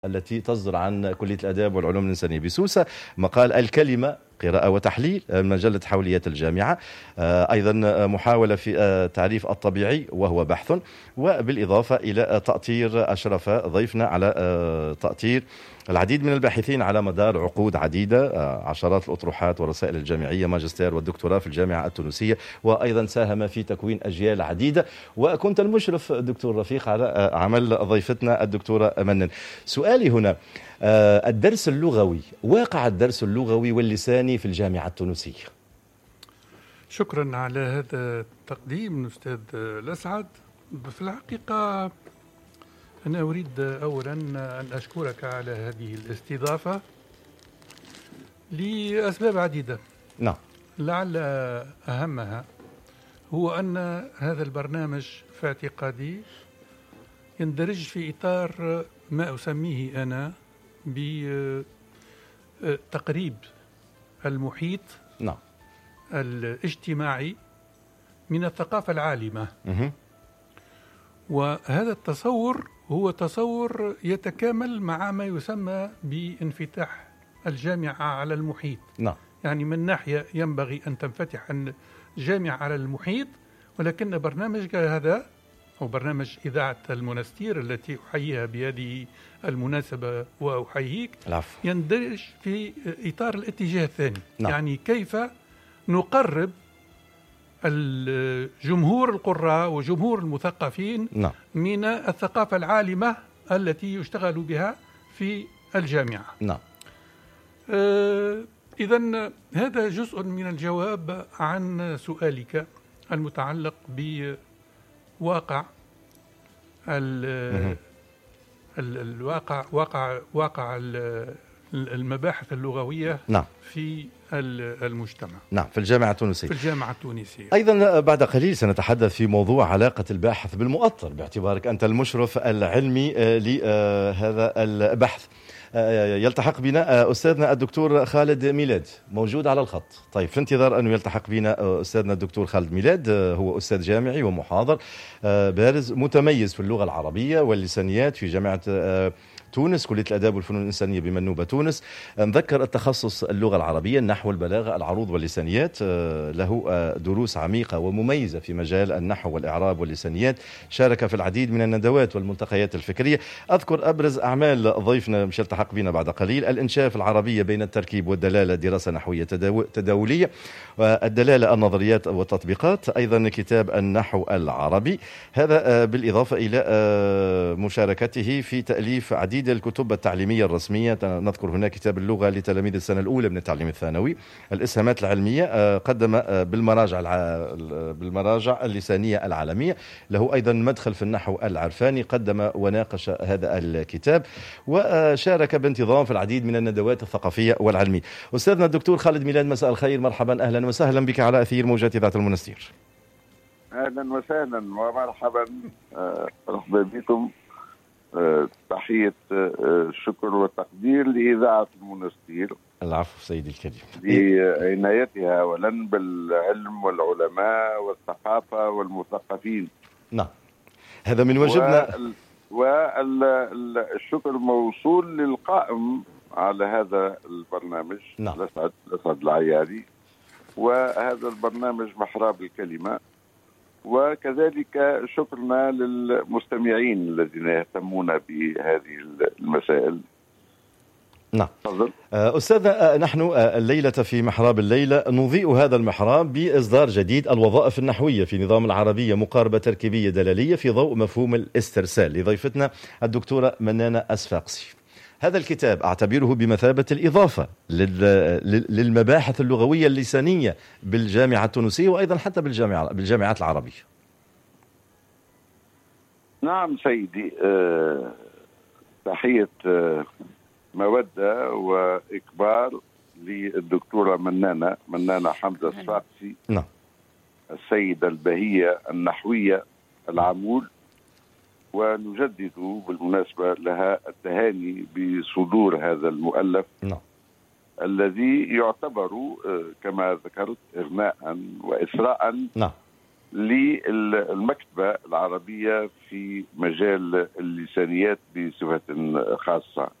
التي تصدر عن كلية الآداب والعلوم الإنسانية بسوسة، مقال الكلمة قراءة وتحليل، مجلة حوليات الجامعة. أيضا محاولة في تعريف الطبيعي وهو بحث، وبالإضافة إلى تأطير أشرف ضيفنا على تأطير العديد من الباحثين على مدار عقود عديدة، عشرات الأطروحات والرسائل الجامعية، ماجستير والدكتوراه في الجامعة التونسية، وأيضا ساهم في تكوين أجيال عديدة. وكنت المشرف دكتور رفيق على عمل ضيفتنا الدكتورة منن. سؤالي هنا، الدرس اللغوي، واقع الدرس اللغوي واللساني في الجامعة التونسية. شكرا على هذا التقديم أستاذ الأسعد. في الحقيقة أنا أريد أولا أن أشكرك على هذه الاستضافة لأسباب عديدة. نعم. لعل أهمها هو أن هذا البرنامج في اعتقادي يندرج في إطار ما أسميه أنا بتقريب المحيط نعم الاجتماعي من الثقافة العالمة. وهذا التصور هو تصور يتكامل مع ما يسمى بانفتاح الجامعة على المحيط. نعم. يعني من ناحية ينبغي أن تنفتح الجامعة على المحيط، ولكن برنامج هذا أو برنامج إذاعة المونستير التي أحييها بهذه المناسبة وأحييك يندرج في إطار الاتجاه الثاني. نعم. يعني كيف نقرب الجمهور القراء وجمهور المثقفين نعم. من الثقافة العالمة التي يشتغل بها في الجامعة. نعم. إذن هذا جزء من الجواب عن سؤالك المتعلق بواقع واقع المباحث اللغوية. نعم. في المجتمع. نعم، في الجامعة التونسية. في الجامعة التونسية. أيضا بعد قليل سنتحدث في موضوع علاقة الباحث بالمؤطر، باعتبارك أنت المشرف العلمي لهذا البحث. يلتحق بنا أستاذنا الدكتور خالد ميلاد، موجود على الخط. طيب، في انتظار أنه يلتحق بنا أستاذنا الدكتور خالد ميلاد، هو أستاذ جامعي ومحاضر بارز متميز في اللغة العربية واللسانيات في جامعة تونس، كلية الآداب والفنون الإنسانية بمنوبة تونس. نذكر التخصص اللغة العربية، النحو، البلاغة، العروض واللسانيات. له دروس عميقة ومميزة في مجال النحو والإعراب واللسانيات. شارك في العديد من الندوات والملتقيات الفكرية. أذكر أبرز أعمال ضيفنا مش يلتحق بنا بعد قليل: الإنشاء في العربية بين التركيب والدلالة، دراسة نحوية تداولية، والدلالة، النظريات والتطبيقات. أيضا كتاب النحو العربي، هذا بالإضافة إلى مشاركته في تأليف عديد الكتب التعليمية الرسمية. نذكر هنا كتاب اللغة لتلاميذ السنة الأولى من التعليم الثانوي، الإسهامات العلمية، قدم بالمراجع اللسانية العالمية. له أيضا مدخل في النحو العرفاني، قدم وناقش هذا الكتاب، وشارك بانتظام في العديد من الندوات الثقافية والعلمية. أستاذنا الدكتور خالد ميلاد، مساء الخير، مرحبا، أهلا وسهلا بك على أثير موجات إذاعة المونستير. أهلا وسهلا ومرحبا، مرحبا بكم. تحية الشكر والتقدير لإذاعة المونستير. العفو سيدي الكريم. لعنايتها أولا بالعلم والعلماء والثقافة والمثقفين. نعم، هذا من واجبنا. والشكر موصول للقائم على هذا البرنامج. نعم. الأسعد العياري. وهذا البرنامج محراب الكلمة، وكذلك شكرنا للمستمعين الذين يهتمون بهذه المسائل. نعم. تفضل. أستاذ، نحن الليلة في محراب الليلة نضيء هذا المحراب بإصدار جديد، الوظائف النحوية في نظام العربية، مقاربة تركيبية دلالية في ضوء مفهوم الاسترسال، لضيفتنا الدكتورة منانة أسفاقسي. هذا الكتاب أعتبره بمثابة الإضافة للمباحث اللغوية اللسانية بالجامعة التونسية، وأيضا حتى بالجامعات العربية. نعم سيدي، تحية مودة وإكبار للدكتورة منانة حمزة الصاقسي. نعم. السيدة البهية النحوية العمول، ونجدد بالمناسبة لها التهاني بصدور هذا المؤلف. نعم. الذي يعتبر كما ذكرت إغناء وإثراء. نعم. للمكتبة العربية في مجال اللسانيات بصفة خاصة.